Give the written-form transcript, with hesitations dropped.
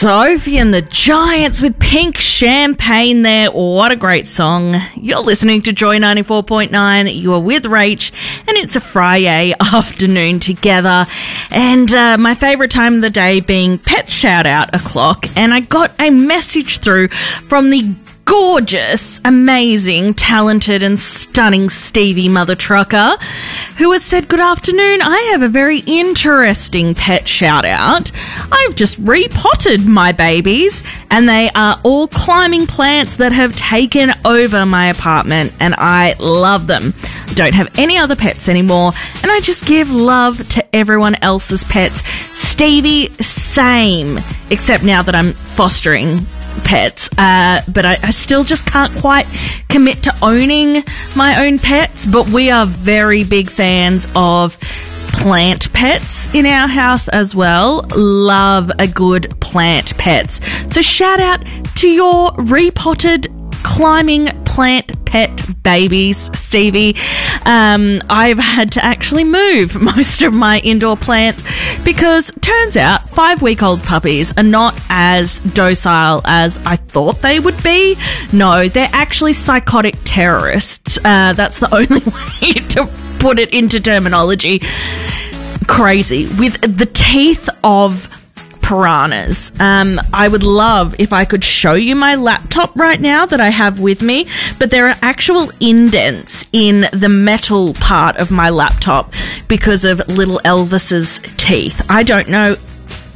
Sophie and the Giants with Pink Champagne there. What a great song. You're listening to Joy 94.9. You are with Rach, and it's a Friday afternoon together. And my favourite time of the day being Pet Shout Out o'clock. And I got a message through from the gorgeous, amazing, talented and stunning Stevie Mother Trucker, who has said, "Good afternoon, I have a very interesting pet shout out. I've just repotted my babies and they are all climbing plants that have taken over my apartment and I love them. I don't have any other pets anymore and I just give love to everyone else's pets. Stevie, same, except now that I'm fostering pets, but I still just can't quite commit to owning my own pets, but we are very big fans of plant pets in our house as well. Love a good plant pets. So shout out to your repotted climbing plant pet babies, Stevie. I've had to actually move most of my indoor plants because turns out 5-week-old puppies are not as docile as I thought they would be. No, they're actually psychotic terrorists. That's the only way to put it into terminology. Crazy. With the teeth of piranhas. I would love if I could show you my laptop right now that I have with me, but there are actual indents in the metal part of my laptop because of little Elvis's teeth. I don't know